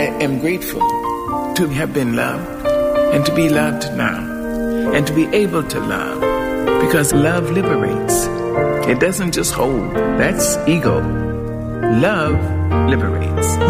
I am grateful to have been loved and to be loved now and to be able to love, because love liberates. It doesn't just hold. That's ego. Love liberates.